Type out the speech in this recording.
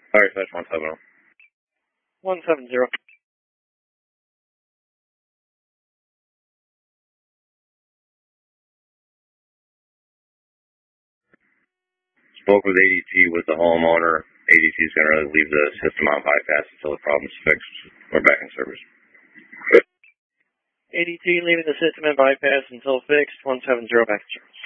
Alright, Fetch 170. 170. Spoke with ADT with the homeowner. ADT is going to leave the system on bypass until the problem's fixed. We're back in service. ADT leaving the system in bypass until fixed. 170 back in service.